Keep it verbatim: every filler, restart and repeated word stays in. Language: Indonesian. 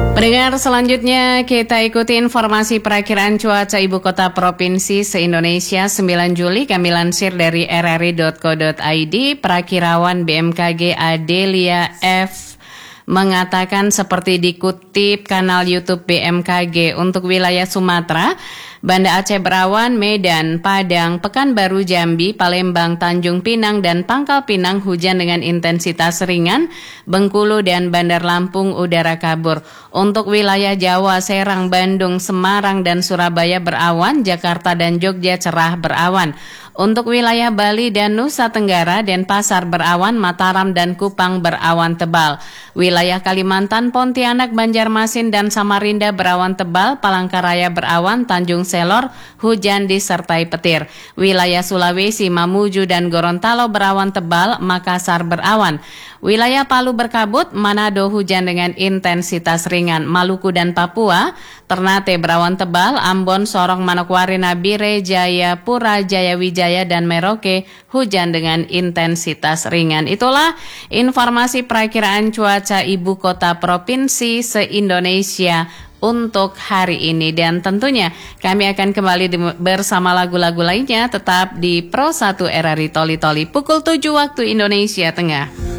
Pendengar, selanjutnya kita ikuti informasi perakiraan cuaca ibu kota provinsi se-Indonesia sembilan Juli. Kami lansir dari r r i dot co dot i d. Perakirawan B M K G Adelia F mengatakan seperti dikutip kanal YouTube B M K G untuk wilayah Sumatera, Banda Aceh berawan, Medan, Padang, Pekanbaru, Jambi, Palembang, Tanjung Pinang, dan Pangkal Pinang hujan dengan intensitas ringan, Bengkulu dan Bandar Lampung udara kabur. Untuk wilayah Jawa, Serang, Bandung, Semarang, dan Surabaya berawan, Jakarta dan Jogja cerah berawan. Untuk wilayah Bali dan Nusa Tenggara, Denpasar berawan, Mataram dan Kupang berawan tebal. Wilayah Kalimantan, Pontianak, Banjarmasin, dan Samarinda berawan tebal, Palangkaraya berawan, Tanjung Selor hujan disertai petir. Wilayah Sulawesi, Mamuju, dan Gorontalo berawan tebal, Makassar berawan. Wilayah Palu berkabut, Manado hujan dengan intensitas ringan. Maluku dan Papua, Ternate berawan tebal, Ambon, Sorong, Manokwari, Nabire, Jayapura, Jayawijaya, dan Merauke hujan dengan intensitas ringan. Itulah informasi perakiraan cuaca ibu kota provinsi se-Indonesia untuk hari ini. Dan tentunya kami akan kembali di, bersama lagu-lagu lainnya tetap di Pro satu R R I Toli Toli pukul tujuh waktu Indonesia Tengah.